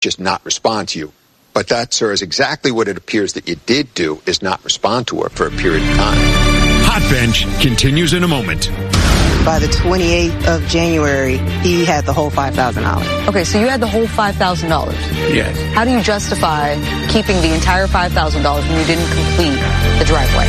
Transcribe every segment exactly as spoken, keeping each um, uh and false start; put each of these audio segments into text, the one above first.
just not respond to you. But that, sir, is exactly what it appears that you did do, is not respond to her for a period of time. Hot Bench continues in a moment. By the twenty-eighth of January, he had the whole five thousand dollars. Okay, so you had the whole five thousand dollars. Yes. How do you justify keeping the entire five thousand dollars when you didn't complete the driveway?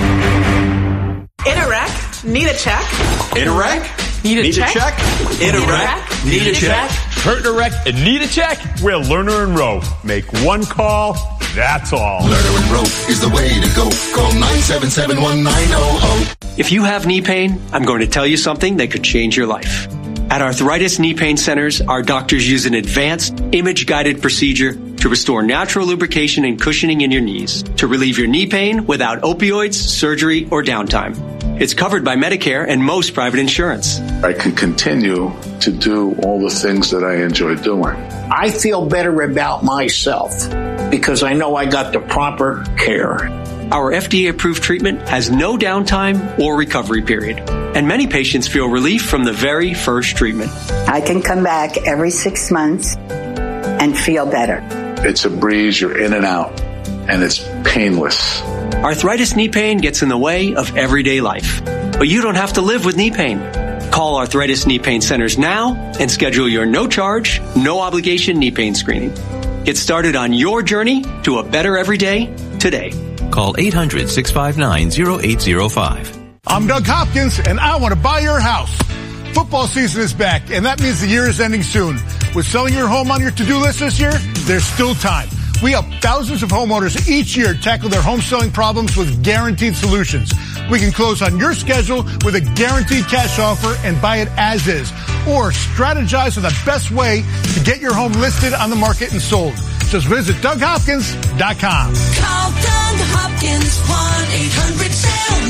In a wreck, need a check. In a wreck, need a need check. A check. In a wreck, need a check. Hurt in a wreck and need a check? We're Lerner and Rowe. Make one call, that's all. Lerner and Rowe is the way to go. Call nine seven seven, one nine zero zero. If you have knee pain, I'm going to tell you something that could change your life. At Arthritis Knee Pain Centers, our doctors use an advanced, image-guided procedure to restore natural lubrication and cushioning in your knees to relieve your knee pain without opioids, surgery, or downtime. It's covered by Medicare and most private insurance. I can continue to do all the things that I enjoy doing. I feel better about myself because I know I got the proper care. Our F D A-approved treatment has no downtime or recovery period, and many patients feel relief from the very first treatment. I can come back every six months and feel better. It's a breeze, you're in and out, and it's painless. Arthritis knee pain gets in the way of everyday life, but you don't have to live with knee pain. Call Arthritis Knee Pain Centers now and schedule your no-charge, no-obligation knee pain screening. Get started on your journey to a better everyday today. Call eight hundred, six five nine, zero eight zero five. I'm Doug Hopkins, and I want to buy your house. Football season is back, and that means the year is ending soon. With selling your home on your to-do list this year, there's still time. We help thousands of homeowners each year tackle their home selling problems with guaranteed solutions. We can close on your schedule with a guaranteed cash offer and buy it as is, or strategize on the best way to get your home listed on the market and sold. Just visit Doug Hopkins dot com. Call Doug Hopkins, one eight hundred sell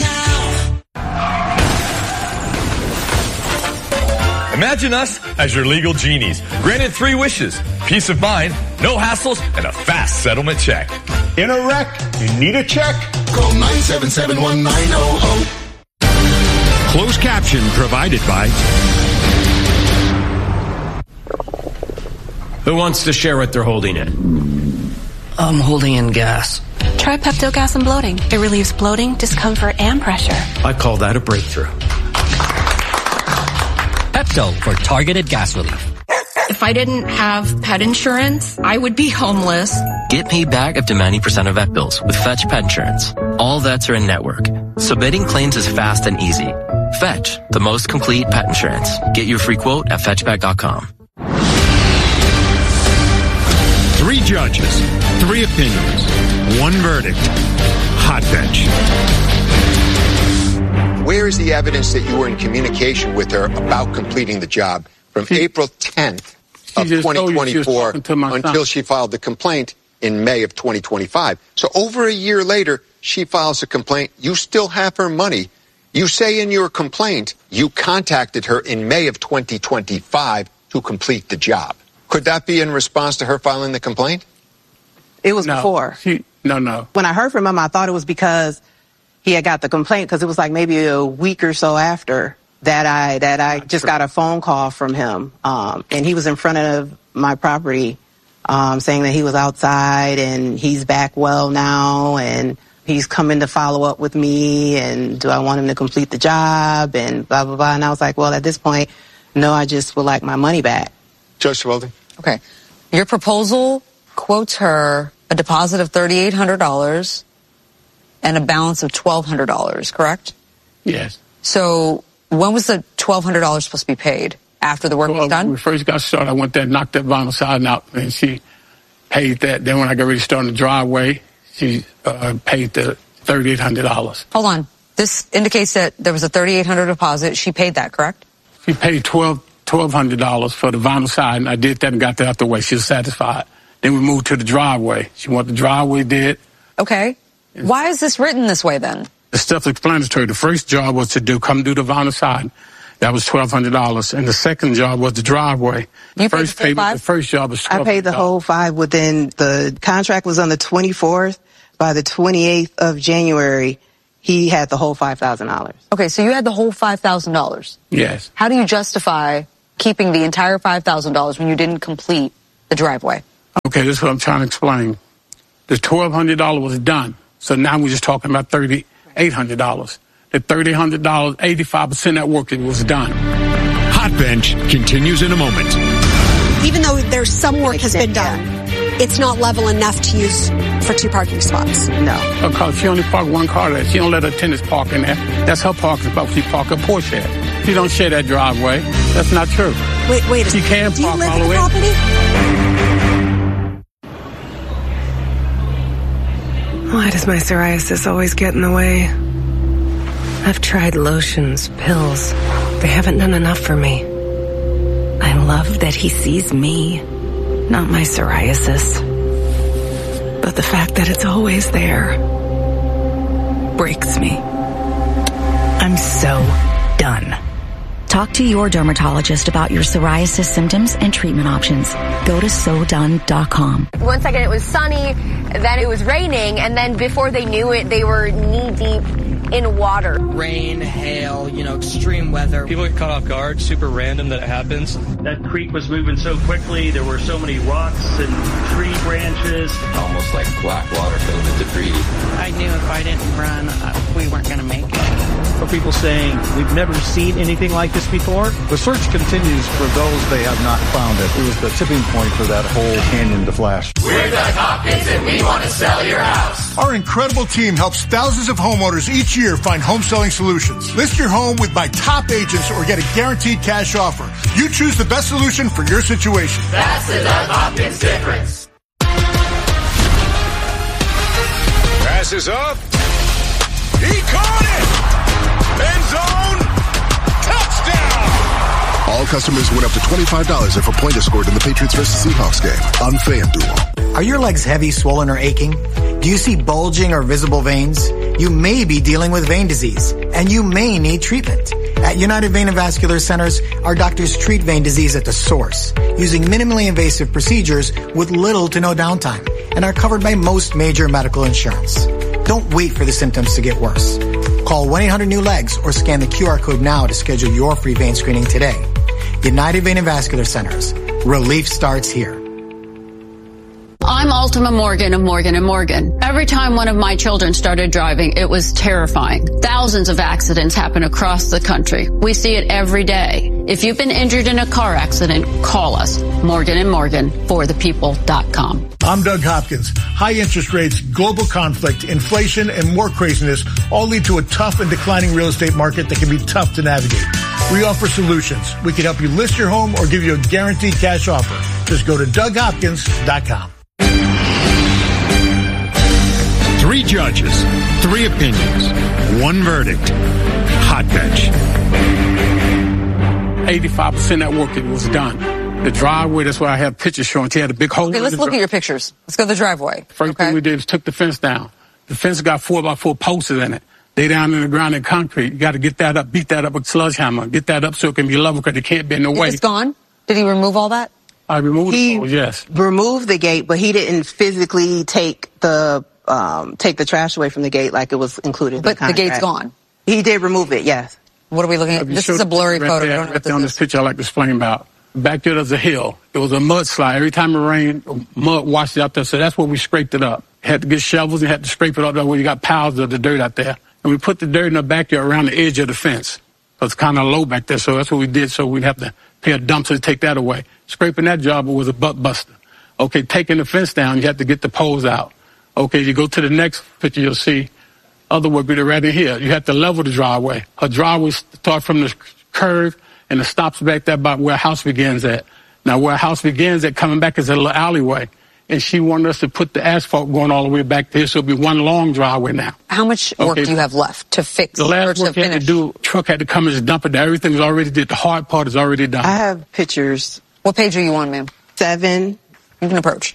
now. Imagine us as your legal genies. Granted three wishes, peace of mind, no hassles, and a fast settlement check. In a wreck, you need a check? Call nine seven seven, one nine zero zero. Closed caption provided by... Who wants to share what they're holding in? I'm holding in gas. Try Pepto Gas and Bloating. It relieves bloating, discomfort, and pressure. I call that a breakthrough. Pepto for targeted gas relief. If I didn't have pet insurance, I would be homeless. Get paid back up to ninety percent of vet bills with Fetch Pet Insurance. All vets are in network. Submitting claims is fast and easy. Fetch, the most complete pet insurance. Get your free quote at fetch pet dot com. Three judges, three opinions, one verdict. Hot Bench. Where is the evidence that you were in communication with her about completing the job from she, April tenth of twenty twenty-four she until she filed the complaint in May of twenty twenty-five? So over a year later, she files a complaint. You still have her money. You say in your complaint you contacted her in May of twenty twenty-five to complete the job. Could that be in response to her filing the complaint? It was no, before. She, no, no. When I heard from him, I thought it was because he had got the complaint, because it was like maybe a week or so after that I that I Not just true. got a phone call from him. Um, and he was in front of my property um, saying that he was outside and he's back well now and he's coming to follow up with me and do I want him to complete the job and blah, blah, blah. And I was like, well, at this point, no, I just would like my money back. Judge Welding. Okay. Your proposal quotes her a deposit of three thousand eight hundred dollars and a balance of twelve hundred dollars, correct? Yes. So when was the twelve hundred dollars supposed to be paid? After the work well, was done? When we first got started, I went there and knocked that vinyl siding out, and she paid that. Then when I got ready to start on the driveway, she uh, paid the three thousand eight hundred dollars. Hold on. This indicates that there was a three thousand eight hundred dollars deposit. She paid that, correct? She paid twelve twelve hundred dollars for the vinyl siding. I did that and got that out the way. She was satisfied. Then we moved to the driveway. She wanted the driveway did. Okay. Why is this written this way then? The self-explanatory. The first job was to do, come do the vinyl siding. That was twelve hundred dollars. And the second job was the driveway. The you first paid the, payment, the first job was twelve hundred dollars. I paid the whole five within, the contract was on the twenty-fourth. By the twenty-eighth of January, he had the whole five thousand dollars. Okay, so you had the whole five thousand dollars. Yes. How do you justify keeping the entire five thousand dollars when you didn't complete the driveway? Okay, this is what I'm trying to explain. The twelve hundred dollars was done. So now we're just talking about three thousand eight hundred dollars. The three thousand eight hundred dollars, eighty-five percent of that work was done. Hot Bench continues in a moment. Even though there's some work has been done, it's not level enough to use for two parking spots. No. Because she only parked one car there. She don't let her tenants park in there. That's her parking spot. She park her Porsche at. She don't share that driveway. That's not true. Wait, wait a second. You can Do you park live all in the the way. property? Why does my psoriasis always get in the way? I've tried lotions, pills. They haven't done enough for me. I love that he sees me, not my psoriasis. But the fact that it's always there breaks me. I'm so done. Talk to your dermatologist about your psoriasis symptoms and treatment options. Go to so done dot com. One second it was sunny, then it was raining, and then before they knew it, they were knee-deep in water. Rain, hail, you know, extreme weather. People get caught off guard, super random that it happens. That creek was moving so quickly, there were so many rocks and tree branches. Almost like black water filled with debris. I knew if I didn't run, uh, we weren't going to make it. For people saying, we've never seen anything like this before. The search continues for those they have not found it. It was the tipping point for that whole canyon to flash. We're Doug Hopkins and we want to sell your house. Our incredible team helps thousands of homeowners each year find home selling solutions. List your home with my top agents or get a guaranteed cash offer. You choose the best solution for your situation. That's the Doug Hopkins difference. Passes up. He caught it! End zone! Touchdown! All customers win up to twenty-five dollars if a point is scored in the Patriots versus Seahawks game on FanDuel. Are your legs heavy, swollen, or aching? Do you see bulging or visible veins? You may be dealing with vein disease, and you may need treatment. At United Vein and Vascular Centers, our doctors treat vein disease at the source, using minimally invasive procedures with little to no downtime, and are covered by most major medical insurance. Don't wait for the symptoms to get worse. Call one eight hundred new legs or scan the Q R code now to schedule your free vein screening today. United Vein and Vascular Centers. Relief starts here. I'm Ultima Morgan of Morgan and Morgan. Every time one of my children started driving, it was terrifying. Thousands of accidents happen across the country. We see it every day. If you've been injured in a car accident, call us. Morgan and Morgan for the people dot com. I'm Doug Hopkins. High interest rates, global conflict, inflation, and more craziness all lead to a tough and declining real estate market that can be tough to navigate. We offer solutions. We can help you list your home or give you a guaranteed cash offer. Just go to Doug Hopkins dot com. Three judges, three opinions, one verdict. Hot Bench. eighty-five percent of that work was done. The driveway, that's why I have pictures showing. She had a big hole. Okay, let's look at your pictures. Let's go to the driveway. First okay. thing we did was took the fence down. The fence got four by four posts in it. They down in the ground in concrete. You got to get that up, beat that up with a sludge hammer, get that up so it can be level because it can't be in the way. Is it gone? Did he remove all that? I removed he the poles, yes. removed the gate, but he didn't physically take the um, take the trash away from the gate like it was included. But in the, the gate's gone. He did remove it, yes. What are we looking at? This is a blurry right photo. There, I don't know right what this on is. this picture I like to explain about. Back there, there's a hill. It was a mudslide. Every time it rained, mud washed it out there. So that's where we scraped it up. Had to get shovels and had to scrape it up there where you got piles of the dirt out there. And we put the dirt in the backyard around the edge of the fence. So it's kind of low back there. So that's what we did. So we'd have to pay a dumpster to take that away. Scraping that job was a butt buster. Okay, taking the fence down, you have to get the poles out. Okay, you go to the next picture, you'll see other work we did right in here. You have to level the driveway. Her driveway starts from the curve and it stops back there about where a house begins at. Now, where a house begins at, coming back is a little alleyway. And she wanted us to put the asphalt going all the way back there, so it'll be one long driveway now. How much work Okay. do you have left to fix? The last or work to you had finish? to do, truck had to come and just dump it there. Everything was already did. The hard part is already done. I have pictures. What page are you on, ma'am? Seven. You can approach.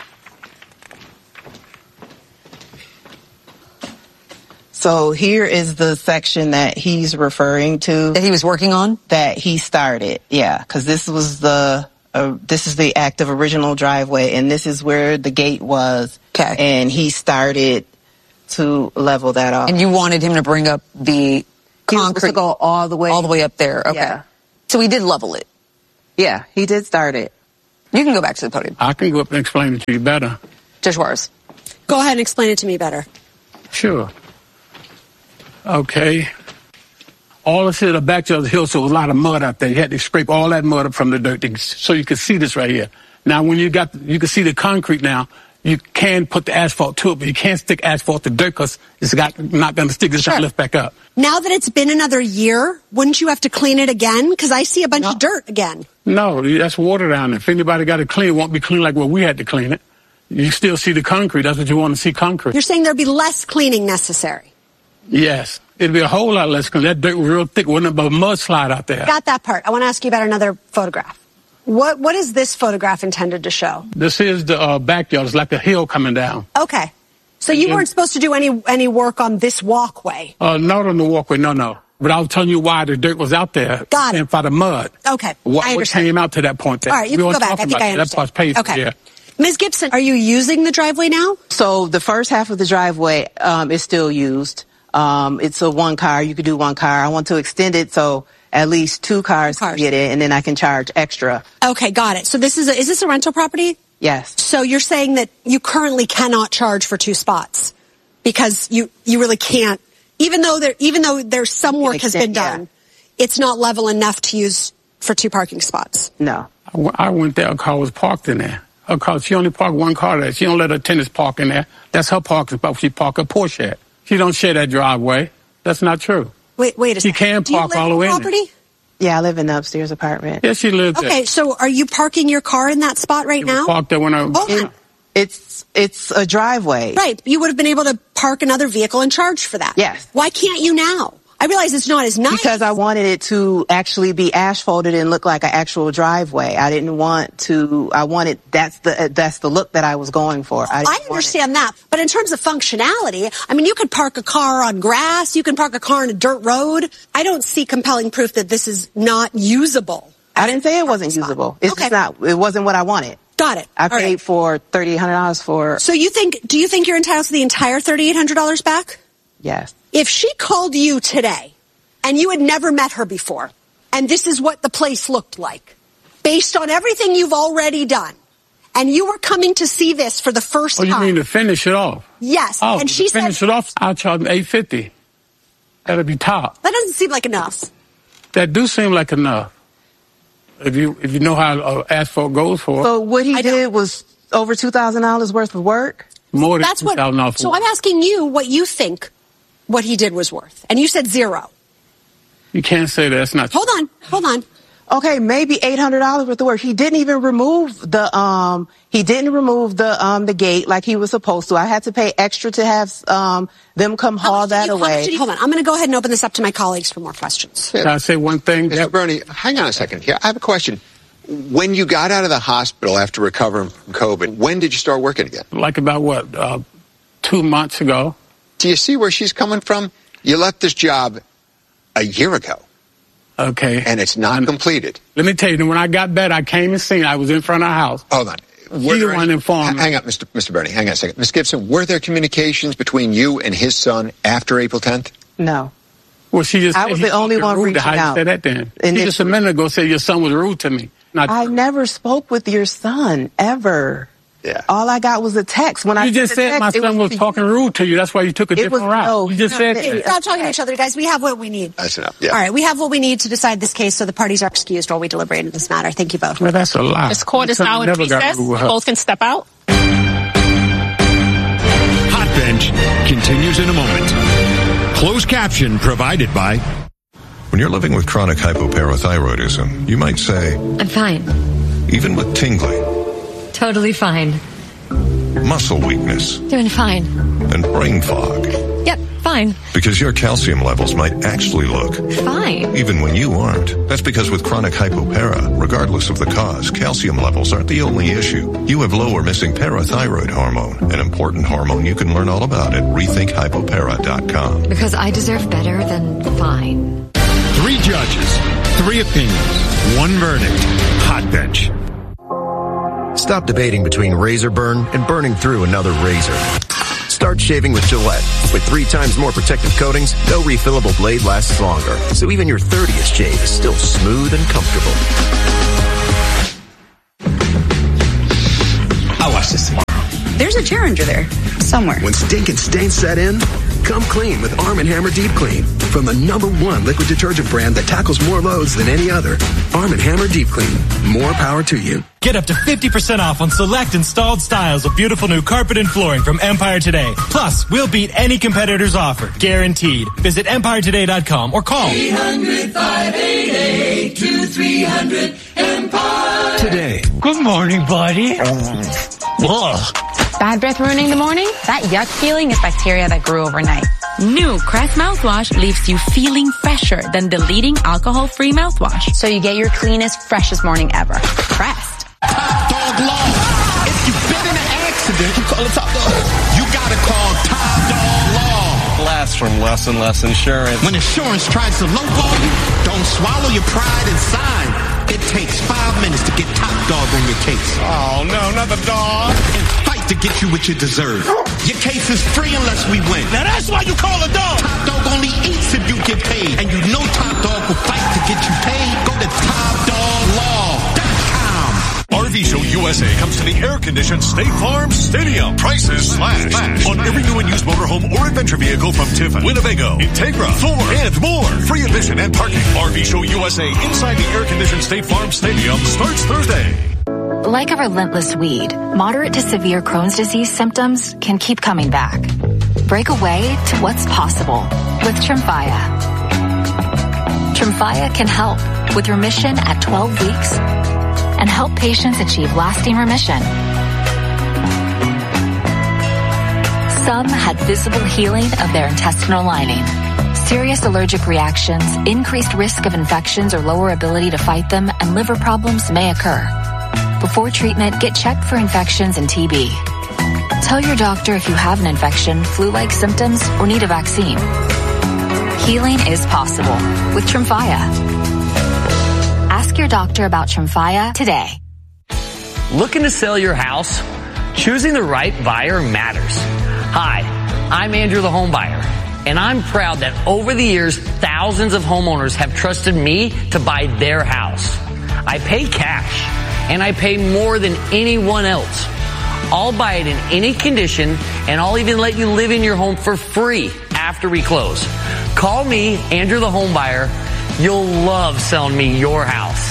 So here is the section that he's referring to. That he was working on? That he started, yeah, because this was the uh, this is the active original driveway, and this is where the gate was. Okay. And he started to level that off. And you wanted him to bring up the concrete to go all the way all the way up there. Okay. Yeah. So he did level it. Yeah, he did start it. You can go back to the podium. I can go up and explain it to you better. Judge Juarez. Go ahead and explain it to me better. Sure. Okay. All this is the back of the hill, so there was a lot of mud out there. You had to scrape all that mud up from the dirt to, so you could see this right here. Now, when you got, you can see the concrete now. You can put the asphalt to it, but you can't stick asphalt to dirt because it's got not going to stick. It's going to lift back up. Now that it's been another year, wouldn't you have to clean it again? Because I see a bunch no. of dirt again. No, that's water down there. If anybody got to clean it, it won't be clean like what we had to clean it. You still see the concrete. That's what you want to see, concrete. You're saying there'd be less cleaning necessary? Yes. It'd be a whole lot less clean. That dirt was real thick. Wasn't a mudslide out there. Got that part. I want to ask you about another photograph. What What is this photograph intended to show? This is the uh, backyard. It's like a hill coming down. Okay. So you yeah. weren't supposed to do any any work on this walkway? Uh, not on the walkway, no, no. But I was telling you why the dirt was out there. Got it. And by the mud. Okay, What, I what came out to that point there? All right, you we can go back. I think I understand. That part's paid okay. for, yeah. Miz Gibson, are you using the driveway now? So the first half of the driveway um, is still used. Um, it's a one car. You could do one car. I want to extend it so at least two cars, cars. can get in, and then I can charge extra. Okay, got it. So this is a, is this a rental property? Yes. So you're saying that you currently cannot charge for two spots because you, you really can't, even though there even though there's some work has been done, yeah. it's not level enough to use for two parking spots. No. I went there. A car was parked in there. Her car, she only parked one car there. She don't let her tenants park in there. That's her parking spot. She park her Porsche at. She don't share that driveway. That's not true. Wait, wait a second. She can park all the way in property? Yeah, I live in the upstairs apartment. Yeah, she lives there. Okay, so are you parking your car in that spot right she now? Parked there when I. Hold on. It's it's a driveway. Right. You would have been able to park another vehicle and charge for that. Yes. Why can't you now? I realize it's not as nice. Because I wanted it to actually be asphalted and look like an actual driveway. I didn't want to, I wanted, that's the, that's the look that I was going for. I, I understand that. But in terms of functionality, I mean, you could park a car on grass. You can park a car on a dirt road. I don't see compelling proof that this is not usable. I didn't say it wasn't usable. It's okay. just not, it wasn't what I wanted. Got it. I All paid right. for three thousand eight hundred dollars for. So you think, do you think you're entitled to the entire three thousand eight hundred dollars back? Yes. If she called you today and you had never met her before, and this is what the place looked like, based on everything you've already done, and you were coming to see this for the first oh, time. Oh, you mean to finish it off? Yes. Oh, and she to finish said, it off, I'll charge them eight fifty. That'll be top. That doesn't seem like enough. That do seem like enough. If you if you know how uh, asphalt goes for. So what he did was over two thousand dollars worth of work? More than That's two thousand dollars. What, so I'm asking you what you think what he did was worth. And you said zero. You can't say that. That's not true. Hold on. Hold on. Okay, maybe eight hundred dollars worth of work. He didn't even remove the, um, he didn't remove the, um, the gate like he was supposed to. I had to pay extra to have, um, them come haul that you, away. You, hold on. I'm going to go ahead and open this up to my colleagues for more questions. Can I say one thing? Mister Bernie, hang on a second here. I have a question. When you got out of the hospital after recovering from COVID, when did you start working again? Like about what, uh, two months ago. Do you see where she's coming from? You left this job a year ago. Okay. And it's not and completed. Let me tell you, when I got better, I came and seen it. I was in front of the house. Hold on. She the one informed me. Hang on, Mister Mister Bernie, hang on a second. Miz Gibson, were there communications between you and his son after April tenth? No. Well, she just I was the only one reaching How out. you say that then? And she just a minute ago said your son was rude to me. Not I never spoke with your son, ever. Yeah. All I got was a text. When you I just said text, my son was, was talking you. rude to you. That's why you took a it different was, route. No, you just no, said that. Stop talking to each other, guys. We have what we need. That's enough. Yeah. All right, we have what we need to decide this case, so the parties are excused while we deliberate in this matter. Thank you both. Well, that's a lot. This court is now in recess. Both can step out. Hot Bench continues in a moment. Closed caption provided by... When you're living with chronic hypoparathyroidism, you might say, I'm fine. Even with tingling, totally fine. Muscle weakness, doing fine. And brain fog. Yep, fine. Because your calcium levels might actually look fine, even when you aren't. That's because with chronic hypopara, regardless of the cause, calcium levels aren't the only issue. You have low or missing parathyroid hormone, an important hormone you can learn all about at rethink hypopara dot com. Because I deserve better than fine. Three judges, three opinions, one verdict. Hot Bench. Stop debating between razor burn and burning through another razor. Start shaving with Gillette. With three times more protective coatings, no refillable blade lasts longer. So even your thirtieth shave is still smooth and comfortable. I'll watch this tomorrow. There's a chair under there, somewhere. When stinking stains set in, come clean with Arm and Hammer Deep Clean. From the number one liquid detergent brand that tackles more loads than any other. Arm and Hammer Deep Clean. More power to you. Get up to fifty percent off on select installed styles of beautiful new carpet and flooring from Empire Today. Plus, we'll beat any competitor's offer. Guaranteed. Visit empire today dot com or call eight hundred, five eight eight, two three hundred, Empire. Today. Good morning, buddy. Ugh. Bad breath ruining the morning? That yuck feeling is bacteria that grew overnight. New Crest mouthwash leaves you feeling fresher than the leading alcohol-free mouthwash. So you get your cleanest, freshest morning ever. Crest. Top Dog Law. If you've been in an accident, you call it Top Dog. You gotta call Top Dog Law. Blast from Less and Less Insurance. When insurance tries to lowball you, don't swallow your pride and sign. It takes five minutes to get Top Dog on your case. Oh, no, not the dog. And fight to get you what you deserve. Your case is free unless we win. Now that's why you call a dog. Top Dog only eats if you get paid. And you know Top Dog will fight to get you paid. Go to top dog law dot com. R V Show U S A comes to the air-conditioned State Farm Stadium. Prices slash, slash on every new and used motorhome or adventure vehicle from Tiffin, Winnebago, Integra, Thor, and more. Free admission and parking. R V Show U S A inside the air-conditioned State Farm Stadium starts Thursday. Like a relentless weed, moderate to severe Crohn's disease symptoms can keep coming back. Break away to what's possible with Tremfya. Tremfya can help with remission at twelve weeks and help patients achieve lasting remission. Some had visible healing of their intestinal lining. Serious allergic reactions, increased risk of infections or lower ability to fight them, and liver problems may occur. Before treatment, get checked for infections and T B. Tell your doctor if you have an infection, flu-like symptoms, or need a vaccine. Healing is possible with Tremfya. Ask your doctor about Tremfya today. Looking to sell your house? Choosing the right buyer matters. Hi, I'm Andrew the Home Buyer, and I'm proud that over the years, thousands of homeowners have trusted me to buy their house. I pay cash, and I pay more than anyone else. I'll buy it in any condition, and I'll even let you live in your home for free after we close. Call me, Andrew the Home Buyer. You'll love selling me your house.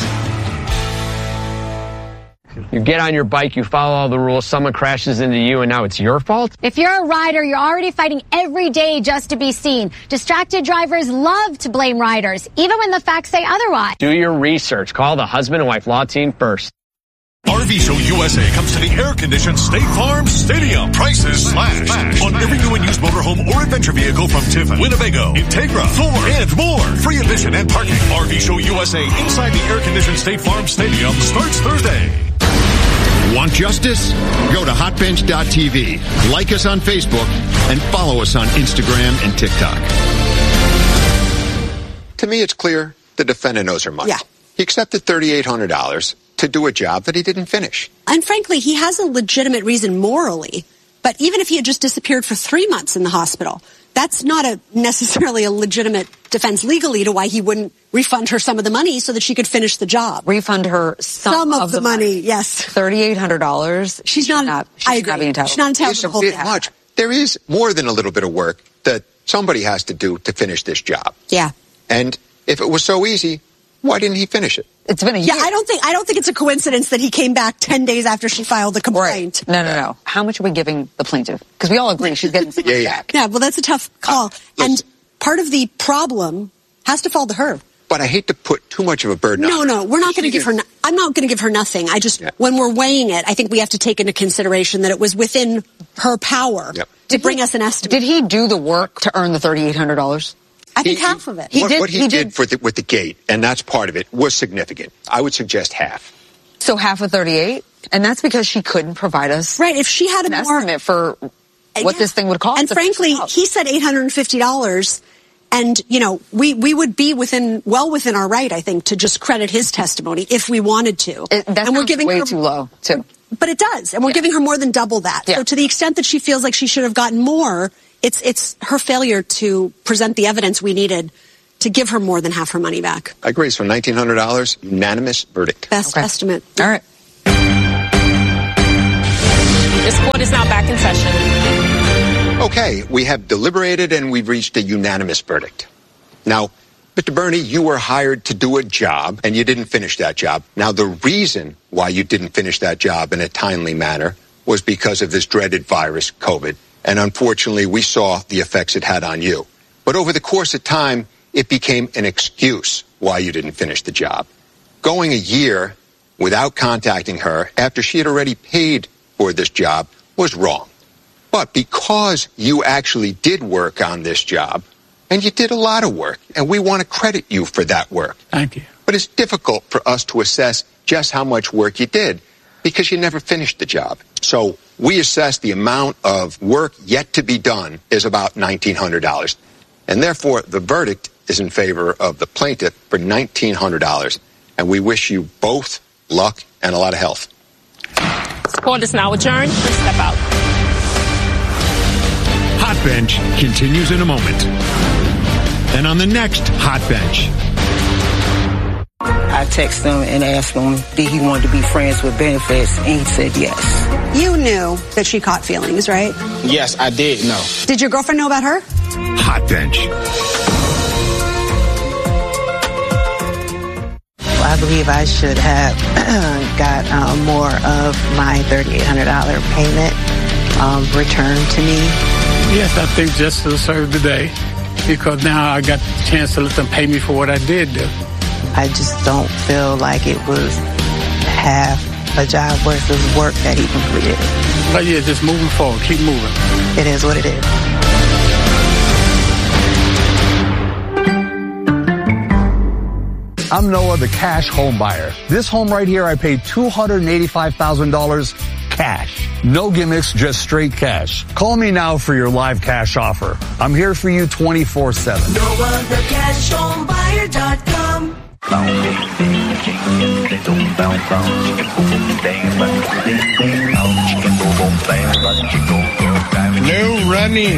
You get on your bike, you follow all the rules, someone crashes into you, and now it's your fault? If you're a rider, you're already fighting every day just to be seen. Distracted drivers love to blame riders, even when the facts say otherwise. Do your research. Call the husband and wife law team first. R V Show U S A comes to the air-conditioned State Farm Stadium. Prices slash, slash on every new and used motorhome or adventure vehicle from Tiffin, Winnebago, Integra, Thor, and more. Free admission and parking. R V Show U S A inside the air-conditioned State Farm Stadium starts Thursday. Want justice? Go to hot bench dot t v, like us on Facebook, and follow us on Instagram and TikTok. To me, it's clear the defendant owes her money. Yeah. He accepted three thousand eight hundred dollars to do a job that he didn't finish. And frankly, he has a legitimate reason morally. But even if he had just disappeared for three months in the hospital, that's not a necessarily a legitimate defense legally to why he wouldn't refund her some of the money so that she could finish the job. Refund her some, some of, of the, the money, money. yes. thirty-eight hundred dollars. She's not, not she's I agree. Not being entitled. She's not entitled to the whole bit thing. much. There is more than a little bit of work that somebody has to do to finish this job. Yeah. And if it was so easy, why didn't he finish it? It's been a year. Yeah, I don't think I don't think it's a coincidence that he came back ten days after she filed the complaint. Right. No, no, no. How much are we giving the plaintiff? Because we all agree she's getting some yeah, yeah. back. Yeah, well, that's a tough call. Uh, and part of the problem has to fall to her. But I hate to put too much of a burden no, on her. No, no, we're not going to give her, no, I'm not going to give her nothing. I just, yeah. when we're weighing it, I think we have to take into consideration that it was within her power yep. to bring us an estimate. Did he do the work to earn the three thousand eight hundred dollars? I think he, half of it. He what, did, what he, he did, did for the, with the gate, and that's part of it, was significant. I would suggest half. So half of thirty-eight? And that's because she couldn't provide us right. If she had an a more, estimate for what yeah. this thing would cost. And frankly, he said eight hundred fifty dollars. And, you know, we, we would be within, well within our right, I think, to just credit his testimony if we wanted to. It, that and we're giving way her, too low, too. But it does. And we're yeah. giving her more than double that. Yeah. So to the extent that she feels like she should have gotten more, it's it's her failure to present the evidence we needed to give her more than half her money back. I agree. So nineteen hundred dollars, unanimous verdict. Best okay. estimate. All right. back in session. Okay, we have deliberated and we've reached a unanimous verdict. Now, Mister Bernie, you were hired to do a job and you didn't finish that job. Now, the reason why you didn't finish that job in a timely manner was because of this dreaded virus, COVID. And unfortunately, we saw the effects it had on you. But over the course of time, it became an excuse why you didn't finish the job. Going a year without contacting her after she had already paid for this job was wrong. But because you actually did work on this job, and you did a lot of work, and we want to credit you for that work. Thank you. But it's difficult for us to assess just how much work you did because you never finished the job. So we assess the amount of work yet to be done is about nineteen hundred dollars. And therefore, the verdict is in favor of the plaintiff for nineteen hundred dollars. And we wish you both luck and a lot of health. Court is now adjourned. Please step out. Hot Bench continues in a moment. And on the next Hot Bench. I texted him and asked him did he want to be friends with benefits, and he said yes. You knew that she caught feelings, right? Yes, I did know. Did your girlfriend know about her? Hot Bench. Well, I believe I should have got um, more of my thirty-eight hundred dollars payment um, returned to me. Yes, I think justice will serve the day because now I got the chance to let them pay me for what I did do. I just don't feel like it was half a job worth of work that he completed. But yeah, just moving forward. Keep moving. It is what it is. I'm Noah, the cash home buyer. This home right here, I paid two hundred eighty-five thousand dollars cash. No gimmicks, just straight cash. Call me now for your live cash offer. I'm here for you twenty-four seven. Noah, the cash home buyer dot com. No running.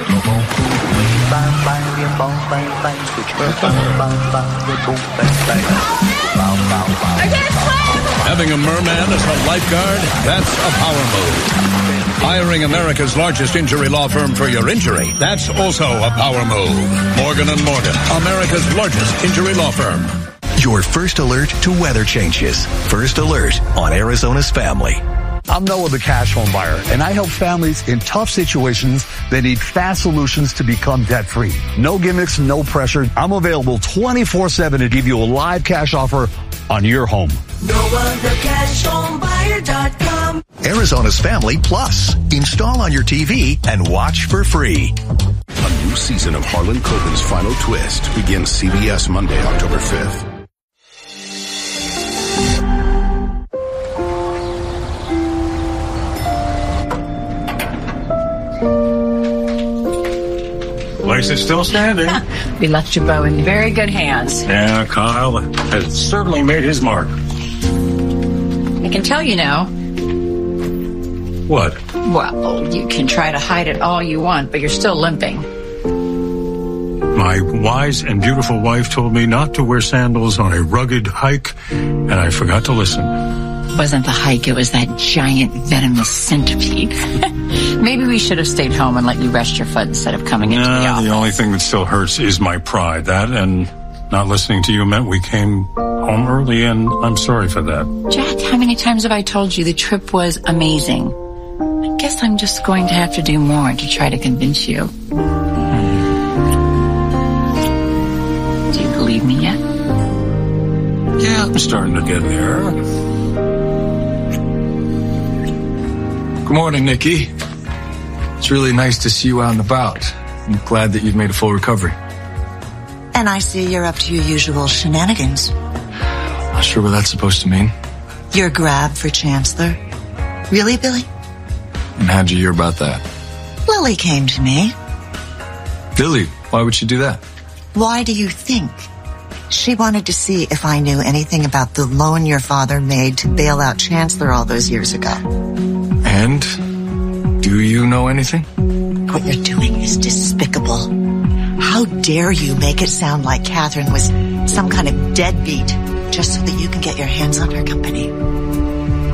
Having a merman as a lifeguard, that's a power move. Hiring America's largest injury law firm for your injury, that's also a power move. Morgan and Morgan, America's largest injury law firm. Your first alert to weather changes. First alert on Arizona's Family. I'm Noah, the cash home buyer, and I help families in tough situations that need fast solutions to become debt-free. No gimmicks, no pressure. I'm available twenty-four seven to give you a live cash offer on your home. Noah, the cash home buyer dot com. Arizona's Family Plus. Install on your T V and watch for free. A new season of Harlan Coben's Final Twist begins C B S Monday, October fifth. Place is still standing. We left your bow in very good hands. Yeah, Kyle has certainly made his mark. I can tell you now. What? Well, you can try to hide it all you want, but you're still limping. My wise and beautiful wife told me not to wear sandals on a rugged hike, and I forgot to listen. It wasn't the hike, it was that giant venomous centipede. Maybe we should have stayed home and let you rest your foot instead of coming into nah, the office. The only thing that still hurts is my pride. That and not listening to you meant we came home early, and I'm sorry for that. Jack, how many times have I told you the trip was amazing? I guess I'm just going to have to do more to try to convince you. Hmm. Do you believe me yet? Yeah, I'm starting to get there. Good morning, Nikki. It's really nice to see you out and about. I'm glad that you've made a full recovery. And I see you're up to your usual shenanigans. Not sure what that's supposed to mean. Your grab for Chancellor. Really, Billy? And how'd you hear about that? Lily came to me. Lily? Why would she do that? Why do you think? She wanted to see if I knew anything about the loan your father made to bail out Chancellor all those years ago. And? Do you know anything? What you're doing is despicable. How dare you make it sound like Catherine was some kind of deadbeat just so that you can get your hands on her company?